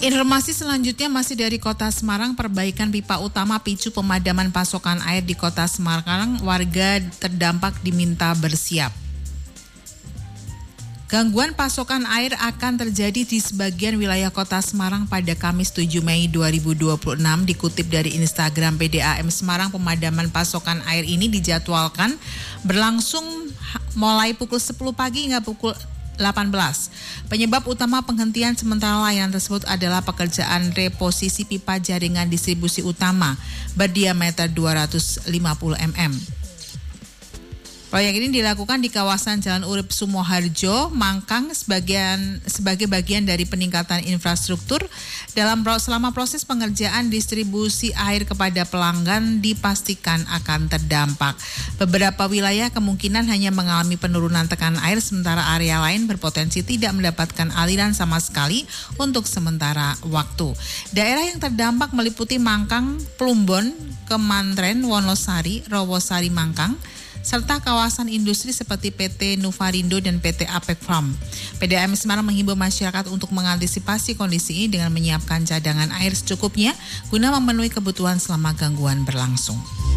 Informasi selanjutnya masih dari Kota Semarang, perbaikan pipa utama picu pemadaman pasokan air di Kota Semarang, warga terdampak diminta bersiap. Gangguan pasokan air akan terjadi di sebagian wilayah Kota Semarang pada Kamis 7 Mei 2026. Dikutip dari Instagram PDAM Semarang, pemadaman pasokan air ini dijadwalkan berlangsung mulai pukul 10 pagi hingga pukul 18. Penyebab utama penghentian sementara layanan tersebut adalah pekerjaan reposisi pipa jaringan distribusi utama berdiameter 250 mm. Proyek ini dilakukan di kawasan Jalan Urip Sumoharjo, Mangkang sebagai bagian dari peningkatan infrastruktur selama proses pengerjaan distribusi air kepada pelanggan dipastikan akan terdampak. Beberapa wilayah kemungkinan hanya mengalami penurunan tekanan air, sementara area lain berpotensi tidak mendapatkan aliran sama sekali untuk sementara waktu. Daerah yang terdampak meliputi Mangkang, Plumbon, Kemantren, Wonosari, Rawosari Mangkang, serta kawasan industri seperti PT Nuvarindo dan PT Apek Farm. PDAM Semarang menghimbau masyarakat untuk mengantisipasi kondisi ini dengan menyiapkan cadangan air secukupnya guna memenuhi kebutuhan selama gangguan berlangsung.